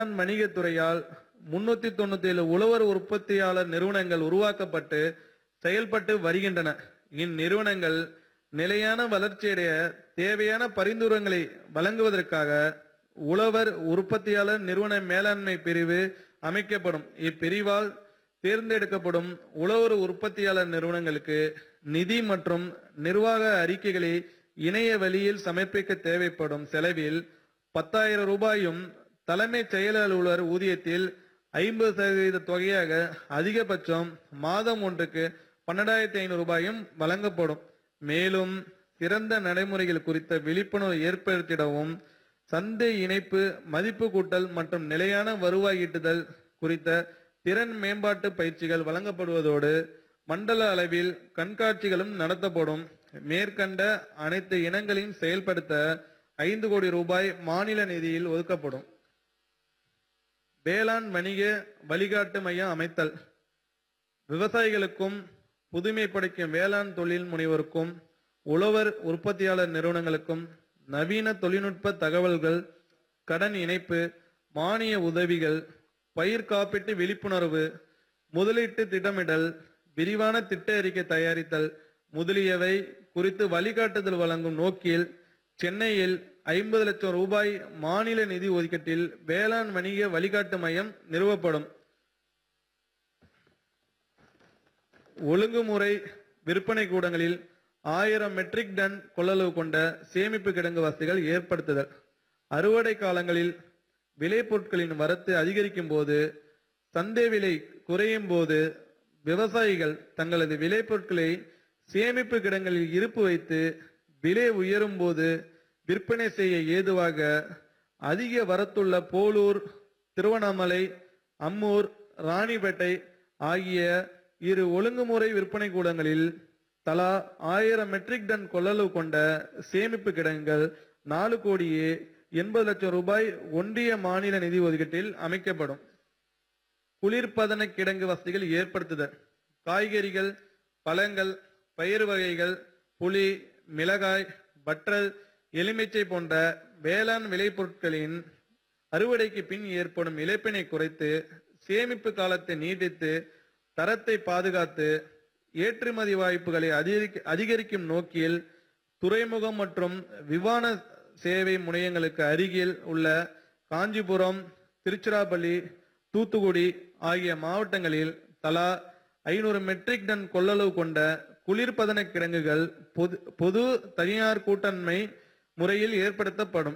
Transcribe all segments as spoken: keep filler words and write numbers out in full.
வணிகத்துறையால் முன்னூத்தி தொண்ணூத்தி ஏழு உழவர் உற்பத்தியாளர் நிறுவனங்கள் உருவாக்கப்பட்டு செயல்பட்டு வருகின்றன. இந்நிறுவனங்கள் நிலையான வளர்ச்சியடைய தேவையான பரிந்துரைகளை வழங்குவதற்காக உழவர் உற்பத்தியாளர் நிறுவன மேலாண்மை பிரிவு அமைக்கப்படும். இப்பிரிவால் தேர்ந்தெடுக்கப்படும் உழவர் உற்பத்தியாளர் நிறுவனங்களுக்கு நிதி மற்றும் நிர்வாக அறிக்கைகளை இணைய வழியில் சமர்ப்பிக்க தேவைப்படும் செலவில் பத்தாயிரம் ரூபாயும் தலைமை செயல் அலுவலர் ஊதியத்தில் ஐம்பது சதவீத தொகையாக அதிகபட்சம் மாதம் ஒன்றுக்கு பன்னெண்டாயிரத்தி ஐநூறு ரூபாயும் வழங்கப்படும். மேலும் சிறந்த நடைமுறைகள் குறித்த விழிப்புணர்வு ஏற்படுத்திடவும் சந்தை இணைப்பு, மதிப்பு கூட்டல் மற்றும் நிலையான வருவாய் ஈட்டுதல் குறித்த திறன் மேம்பாட்டு பயிற்சிகள் வழங்கப்படுவதோடு மண்டல அளவில் கண்காட்சிகளும் நடத்தப்படும். மேற்கண்ட அனைத்து இனங்களையும் செயல்படுத்த ஐந்து கோடி ரூபாய் மாநில நிதியில் ஒதுக்கப்படும். வேளாண் வணிக வழிகாட்டு மையம் அமைத்தல். விவசாயிகளுக்கும் புதுமை படைக்கும் வேளாண் தொழில் முனைவோருக்கும் உழவர் உற்பத்தியாளர் நிறுவனங்களுக்கும் நவீன தொழில்நுட்ப தகவல்கள், கடன் இணைப்பு, மானிய உதவிகள், பயிர் காப்பீட்டு விழிப்புணர்வு, முதலீட்டு திட்டமிடல், விரிவான திட்ட அறிக்கை தயாரித்தல் முதலியவை குறித்து வழிகாட்டுதல் வழங்கும் நோக்கில் சென்னையில் ஐம்பது லட்சம் ரூபாய் மாநில நிதி ஒதுக்கீட்டில் வேளாண் வணிக வழிகாட்டு மையம் நிறுவப்படும். ஒழுங்குமுறை விற்பனை கூடங்களில் ஆயிரம் மெட்ரிக் டன் கொள்ளளவு கொண்ட சேமிப்பு கிடங்கு வசதிகள் ஏற்படுத்துதல். அறுவடை காலங்களில் விளைபொருட்களின் வரத்து அதிகரிக்கும் போது, சந்தை விலை குறையும் போது விவசாயிகள் தங்களது விளைபொருட்களை சேமிப்பு கிடங்களில் இருப்பு வைத்து விலை உயரும் போது விற்பனை செய்ய ஏதுவாக அதிக வரத்துள்ள போலூர், திருவண்ணாமலை, அம்மூர், ராணிப்பேட்டை ஆகிய இரு ஒழுங்குமுறை விற்பனை கூடங்களில் தலா ஆயிரம் மெட்ரிக் டன் கொள்ளளவு கொண்ட சேமிப்பு கிடங்குகள் நாலு கோடியே எண்பது லட்சம் ரூபாய் ஒன்றிய மாநில நிதி ஒதுக்கீட்டில் அமைக்கப்படும். குளிர்பதன கிடங்கு வசதிகள் ஏற்படுத்துதல். காய்கறிகள், பழங்கள், பயிர் வகைகள், புளி, மிளகாய், வற்றல், எலுமிச்சை போன்ற வேளாண் விளைபொருட்களின் அறுவடைக்கு பின் ஏற்படும் இழப்பினை குறைத்து சேமிப்பு காலத்தை நீட்டித்து தரத்தை பாதுகாத்து ஏற்றுமதி வாய்ப்புகளை அதிகரிக்க அதிகரிக்கும் நோக்கில் துறைமுகம் மற்றும் விமான சேவை முனையங்களுக்கு அருகில் உள்ள காஞ்சிபுரம், திருச்சிராப்பள்ளி, தூத்துக்குடி ஆகிய மாவட்டங்களில் தலா ஐநூறு மெட்ரிக் டன் கொள்ளளவு கொண்ட குளிர்பதன கிடங்குகள் பொது பொது தனியார் கூட்டண்மை முறையில் ஏற்படுத்தப்படும்.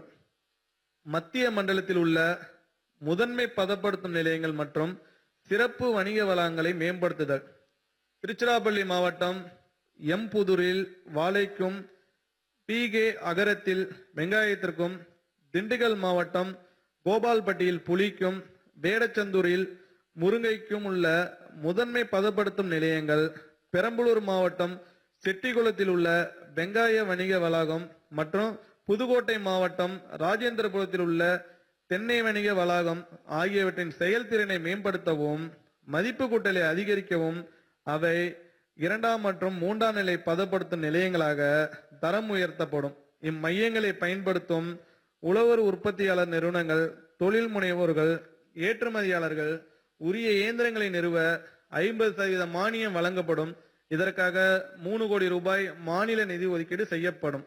மத்திய மண்டலத்தில் உள்ள முதன்மை பதப்படுத்தும் நிலையங்கள் மற்றும் சிறப்பு வணிக வளங்களை மேம்படுத்துதல். திருச்சிராப்பள்ளி மாவட்டம் எம்புதூரில் வாழைக்கும், பீகே அகரத்தில் வெங்காயத்திற்கும், திண்டுக்கல் மாவட்டம் கோபால்பட்டியில் புலிக்கும், வேடச்சந்தூரில் முருங்கைக்கும் உள்ள முதன்மை பதப்படுத்தும் நிலையங்கள், பெரம்பலூர் மாவட்டம் செட்டிகுளத்தில் உள்ள வெங்காய வணிக வளாகம் மற்றும் புதுக்கோட்டை மாவட்டம் ராஜேந்திரபுரத்தில் உள்ள தென்னை வணிக வளாகம் ஆகியவற்றின் செயல்திறனை மேம்படுத்தவும், மதிப்பு கூட்டலை அதிகரிக்கவும் அவை இரண்டாம் மற்றும் மூன்றாம் நிலை பதப்படுத்தும் நிலையங்களாக தரம் உயர்த்தப்படும். இம்மையங்களை பயன்படுத்தும் உழவர் உற்பத்தியாளர் நிறுவனங்கள், தொழில் முனைவோர்கள், ஏற்றுமதியாளர்கள் உரிய இயந்திரங்களை நிறுவ ஐம்பது சதவீத மானியம் வழங்கப்படும். இதற்காக மூணு கோடி ரூபாய் மாநில நிதி ஒதுக்கீடு செய்யப்படும்.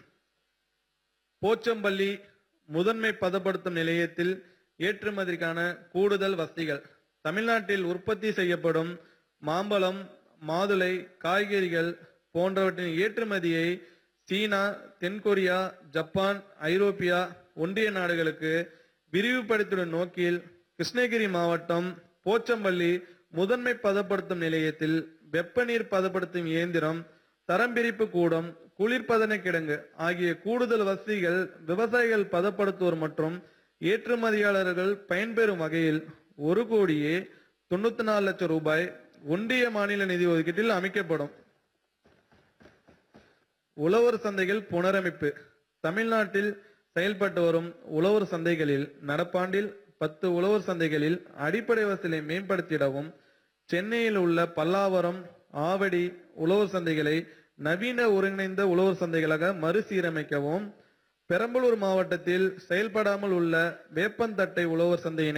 போச்சம்பள்ளி முதன்மை பதப்படுத்தும் நிலையத்தில் ஏற்றுமதிக்கான கூடுதல் வசதிகள். தமிழ்நாட்டில் உற்பத்தி செய்யப்படும் மாம்பழம், மாதுளை, காய்கறிகள் போன்றவற்றின் ஏற்றுமதியை சீனா, தென்கொரியா, ஜப்பான், ஐரோப்பியா ஒன்றிய நாடுகளுக்கு விரிவுபடுத்தும் நோக்கில் கிருஷ்ணகிரி மாவட்டம் போச்சம்பள்ளி முதன்மை பதப்படுத்தும் நிலையத்தில் வெப்ப நீர் பதப்படுத்தும் இயந்திரம், தரம் பிரிப்பு கூடம், குளிர்பதன கிடங்கு ஆகிய கூடுதல் வசதிகள் விவசாயிகள், பதப்படுத்துவோர் மற்றும் ஏற்றுமதியாளர்கள் பயன்பெறும் வகையில் ஒரு கோடியே தொண்ணூத்தி நாலு லட்சம் ரூபாய் ஒன்றிய மாநில நிதி ஒதுக்கீட்டில் அமைக்கப்படும். உழவர் சந்தைகள் புனரமைப்பு. தமிழ்நாட்டில் செயல்பட்டு வரும் உழவர் சந்தைகளில் நடப்பாண்டில் பத்து உழவர் சந்தைகளில் அடிப்படை வசதியை மேம்படுத்திடவும், சென்னையில் உள்ள பல்லாவரம், ஆவடி உழவர் சந்தைகளை நவீன ஒருங்கிணைந்த உழவர் சந்தைகளாக மறுசீரமைக்கவும், பெரம்பலூர் மாவட்டத்தில் செயல்படாமல் உள்ள வேப்பந்தட்டை உழவர் சந்தையினை